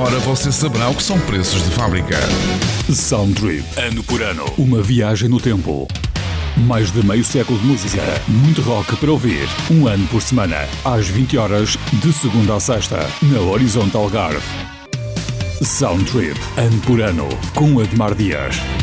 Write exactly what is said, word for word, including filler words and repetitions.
hora você saberá o que são preços de fábrica. Soundtrip. Ano por ano. Uma viagem no tempo. Mais de meio século de música. Muito rock para ouvir. Um ano por semana. Às vinte horas, de segunda a sexta. Na Horizonte Algarve. Soundtrip. Ano por ano. Com Admar Dias.